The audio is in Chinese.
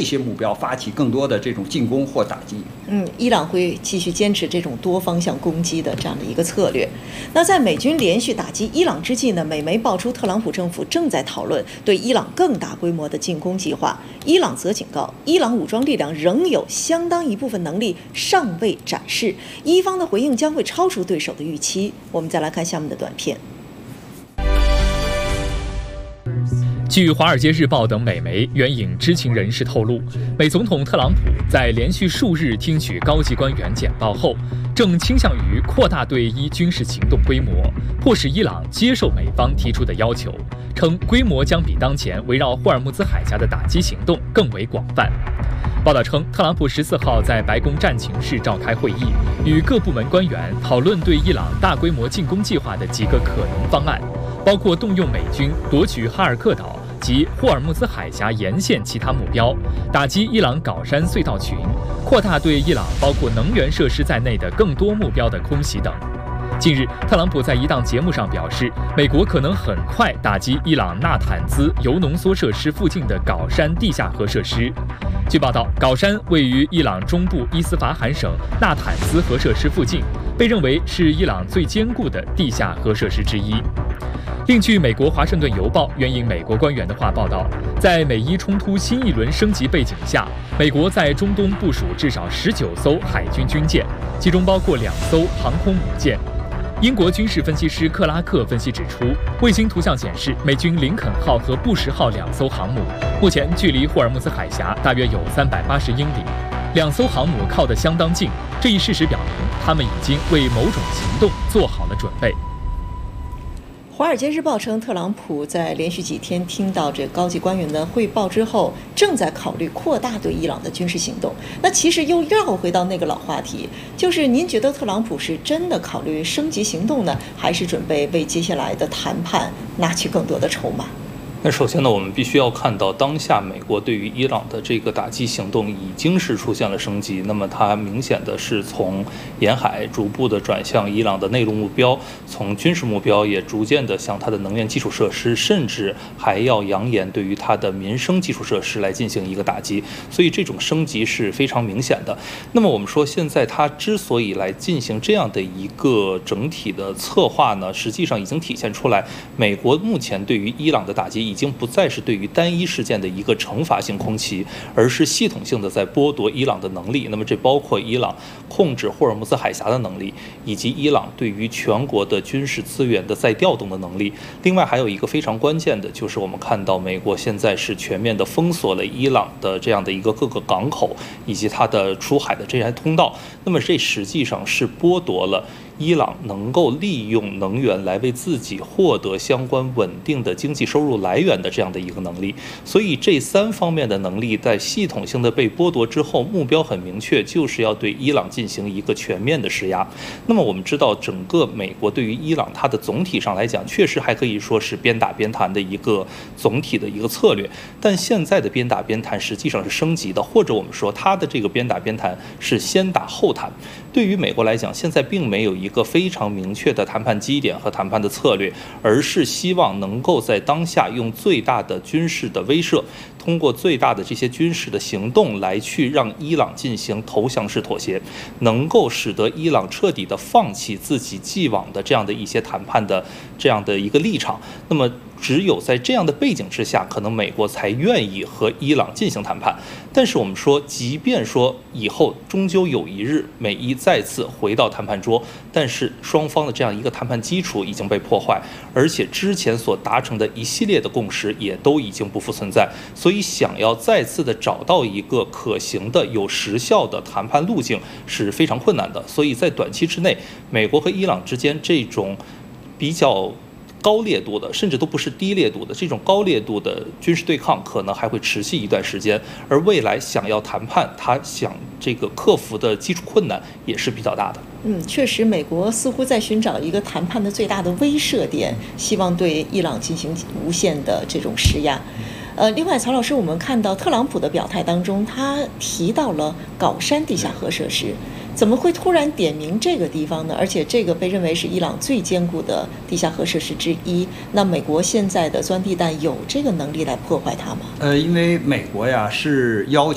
些目标发起更多的这种进攻或打击。 伊朗会继续坚持这种多方向攻击的这样的一个策略。那在美军连续打击伊朗之际呢，美媒爆出特朗普政府正在讨论对伊朗更大规模的进攻计划。伊朗则警告，伊朗武装力量仍有相当一部分能力尚未展示，伊方的回应将会超出对手的预期。我们再来看下面的短片。 据《华尔街日报》等美媒援引知情人士透露，美总统特朗普在连续数日听取高级官员简报后，正倾向于扩大对伊军事行动规模，迫使伊朗接受美方提出的要求，称规模将比当前围绕霍尔木兹海峡的打击行动更为广泛。报道称，特朗普14号在白宫战情室召开会议，与各部门官员讨论对伊朗大规模进攻计划的几个可能方案，包括动用美军夺取哈尔克岛及霍尔木兹海峡沿线其他目标，打击伊朗皋山隧道群，扩大对伊朗包括能源设施在内的更多目标的空袭等。近日，特朗普在一档节目上表示，美国可能很快打击伊朗纳坦兹铀浓缩设施附近的皋山地下核设施。据报道，皋山位于伊朗中部伊斯法罕省纳坦兹核设施附近，被认为是伊朗最坚固的地下核设施之一。另据美国《华盛顿邮报》援引美国官员的话报道，在美伊冲突新一轮升级背景下，美国在中东部署至少19艘海军军舰，其中包括2艘航空母舰。英国军事分析师克拉克分析指出，卫星图像显示，美军林肯号和布什号2艘航母目前距离霍尔木兹海峡大约有380英里，2艘航母靠得相当近。这一事实表明，他们已经为某种行动做好了准备。 《华尔街日报》称，特朗普在连续几天听到这高级官员的汇报之后，正在考虑扩大对伊朗的军事行动。那其实又绕回到那个老话题，就是您觉得特朗普是真的考虑升级行动呢，还是准备为接下来的谈判拿取更多的筹码？ 那首先呢，我们必须要看到当下美国对于伊朗的这个打击行动已经是出现了升级。那么它明显的是从沿海逐步的转向伊朗的内陆目标，从军事目标也逐渐的向它的能源基础设施，甚至还要扬言对于它的民生基础设施来进行一个打击。所以这种升级是非常明显的。那么我们说，现在它之所以来进行这样的一个整体的策划呢，实际上已经体现出来，美国目前对于伊朗的打击已经不再是对于单一事件的一个惩罚性空袭，而是系统性的在剥夺伊朗的能力。那么这包括伊朗控制霍尔木兹海峡的能力，以及伊朗对于全国的军事资源的再调动的能力。另外还有一个非常关键的，就是我们看到美国现在是全面的封锁了伊朗的这样的一个各个港口以及它的出海的这些通道。那么这实际上是剥夺了伊朗能够利用能源来为自己获得相关稳定的经济收入来源的这样的一个能力。所以这3方面的能力在系统性的被剥夺之后，目标很明确，就是要对伊朗进行一个全面的施压。那么我们知道，整个美国对于伊朗它的总体上来讲，确实还可以说是边打边谈的一个总体的一个策略。但现在的边打边谈实际上是升级的，或者我们说它的这个边打边谈是先打后谈。对于美国来讲，现在并没有一个非常明确的谈判基点和谈判的策略，而是希望能够在当下用最大的军事的威慑，通过最大的这些军事的行动来去让伊朗进行投降式妥协，能够使得伊朗彻底的放弃自己既往的这样的一些谈判的这样的一个立场。那么只有在这样的背景之下，可能美国才愿意和伊朗进行谈判。但是我们说，即便说以后终究有一日美伊再次回到谈判桌，但是双方的这样一个谈判基础已经被破坏，而且之前所达成的一系列的共识也都已经不复存在。所以想要再次的找到一个可行的有时效的谈判路径是非常困难的。所以在短期之内，美国和伊朗之间这种比较高烈度的，甚至都不是低烈度的这种高烈度的军事对抗，可能还会持续一段时间。而未来想要谈判，他想这个克服的基础困难也是比较大的。 确实，美国似乎在寻找一个谈判的最大的威慑点，希望对伊朗进行无限的这种施压。另外，曹老师，我们看到特朗普的表态当中，他提到了皋山地下核设施，怎么会突然点名这个地方呢？而且这个被认为是伊朗最坚固的地下核设施之一，那美国现在的钻地弹有这个能力来破坏它吗？ 因为美国呀是要求